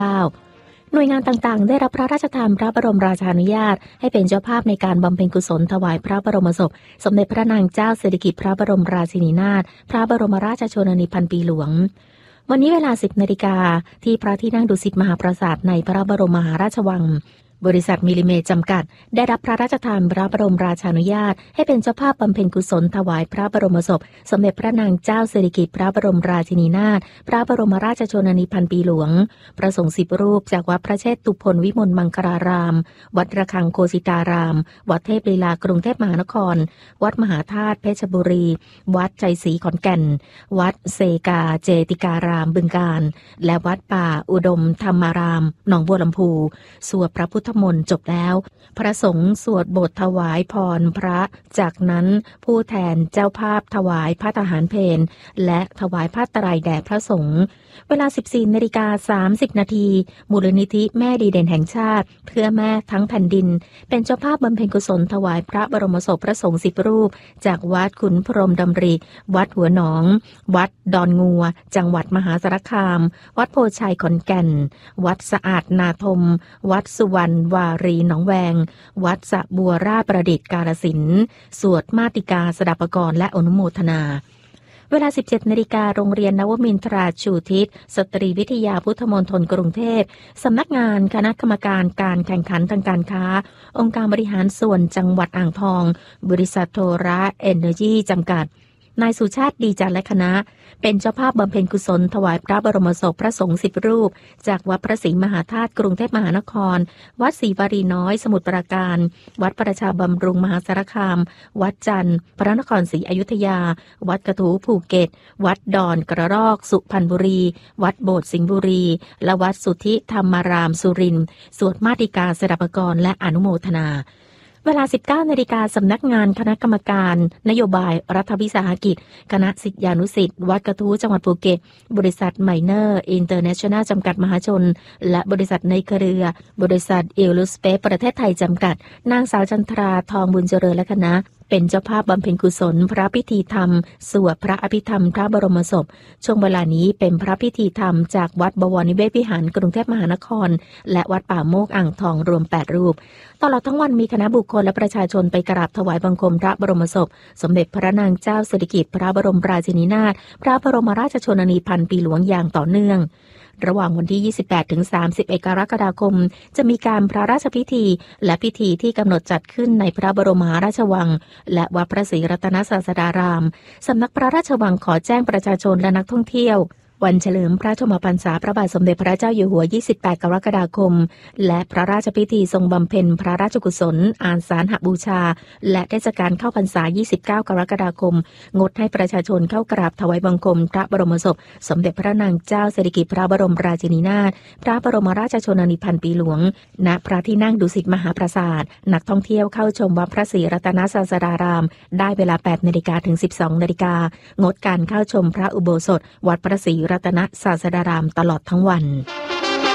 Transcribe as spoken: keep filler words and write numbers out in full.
หน่วยงานต่างๆได้รับพระราชทานพระบรมราชานุญาตให้เป็นเจ้าภาพในการบำเพ็ญกุศลถวายพระบรมศพสมเด็จพระนางเจ้าสิริกิติ์พระบรมราชินีนาถพระบรมราชชนนีพันปีหลวงวันนี้เวลา สิบนาฬิกาที่พระที่นั่งดุสิตมหาปราสาทในพระบรมมหาราชวังบริษัทมิลลิเมตรจำกัดได้รับพระราชทานพระบรมราชานุญาตให้เป็นเจ้าภาพบำเพ็ญกุศลถวายพระบรมศพสมเด็จพระนางเจ้าสิริกิติ์พระบรมราชินีนาถพระบรมราชชนนีพันปีหลวงพระสงฆ์สิบรูปจากวัดพระเชตุพนวิมลมังคลารามวัดระฆังโคสิตารามวัดเทพลีลากรุงเทพมหานครวัดมหาธาตุเพชรบุรีวัดใจศรีขอนแก่นวัดเซกาเจติการามบึงกาฬและวัดป่าอุดมธรรมารามหนองบัวลำพูสวดพระพุทธมนต์จบแล้วพระสงฆ์สวดบทถวายพรพระจากนั้นผู้แทนเจ้าภาพถวายพระทหารเพลและถวายผ้าไตรแด่พระสงฆ์เวลา สิบสี่นาฬิกาสามสิบนาทีมูลนิธิแม่ดีเด่นแห่งชาติเพื่อแม่ทั้งแผ่นดินเป็นเจ้าภาพบำเพ็ญกุศลถวายพระบรมศพพระสงฆ์สิบรูปจากวัดขุนพรหมดำริวัดหัวหนองวัดดอนงัวจังหวัดมหาสารคามวัดโพชัยขอนแก่นวัดสะอาดนาทมวัดสุวรรณวารีหนองแวงวัดสะบัวราชประดิษฐ์กาฬสินธุ์สวดมาติกาสดับปกรณ์และอนุโมทนาเวลา สิบเจ็ดนาฬิกาโรงเรียนนวมินทราชูทิศสตรีวิทยาพุทธมณฑลกรุงเทพสำนักงานคณะกรรมการการแข่งขันทางการค้าองค์การบริหารส่วนจังหวัดอ่างทองบริษัทโทระเอเนอร์จีจำกัดนายสุชาติดีจันทร์และคณะเป็นเจ้าภาพบำเพ็ญกุศลถวายพระบรมศพพระสงฆ์สิบรูปจากวัดพระศรีมหาธาตุกรุงเทพมหานครวัดศรีวารีน้อยสมุทรปราการวัดประชาบำรุงมหาสารคามวัดจันทร์พระนครศรีอยุธยาวัดกระทู้ภูเก็ตวัดดอนกระรอกสุพรรณบุรีวัดโบสถ์สิงห์บุรีและวัดสุทธิธรรมารามสุรินทร์สวดมาติกาสดับปกรณ์และอนุโมทนาเวลา สิบเก้านาฬิกาสำนักงานคณะกรรมการนโยบายรัฐวิสาหกิจคณะศิษยานุศิษย์วัดกระทู้จังหวัดภูเก็ตบริษัทไมเนอร์อินเตอร์เนชั่นแนลจำกัดมหาชนและบริษัทในเครือบริษัทเอลลูสเปซประเทศไทยจำกัดนางสาวจันทราทองบุญเจริญและคณะเป็นเจ้าภาพบำเพ็ญกุศลพระพิธีธรรมสวดพระอภิธรรมพระบรมศพช่วงเวลานี้เป็นพระพิธีธรรมจากวัดบวรนิเวศวิหารกรุงเทพมหานครและวัดป่าโมกอ่างทองรวมแปดรูปตลอดทั้งวันมีคณะบุคคลและประชาชนไปกราบถวายบังคมพระบรมศพสมเด็จพระนางเจ้าสิริกิติ์พระบรมราชินีนาถพระบรมราชชนนีพันปีหลวงอย่างต่อเนื่องระหว่างวันที่ ยี่สิบแปดถึงสามสิบเอ็ด กรกฎาคมจะมีการพระราชพิธีและพิธีที่กำหนดจัดขึ้นในพระบรมมหาราชวังและวัดพระศรีรัตนศาสดารามสำนักพระราชวังขอแจ้งประชาชนและนักท่องเที่ยววันเฉลิมพระชนมพรรษาพระบาทสมเด็จพระเจ้าอยู่หัวยี่สิบแปดกรกฎาคมและพระราชพิธีทรงบำเพ็ญพระราชกุศลอาสาฬหบูชาและเทศกาลเข้าพรรษายี่สิบเก้ากรกฎาคมงดให้ประชาชนเข้ากราบถวายบังคมพระบรมศพสมเด็จพระนางเจ้าสิริกิติ์พระบรมราชินีนาถพระบรมราชชนนีพันปีหลวงณพระที่นั่งดุสิตมหาปราสาทนักท่องเที่ยวเข้าชมวัดพระศรีรัตนศาสดารามได้เวลา แปดนาฬิกาถึง สิบสองนาฬิกางดการเข้าชมพระอุโบสถวัดพระศรีรัตนศาสดารามตลอดทั้งวัน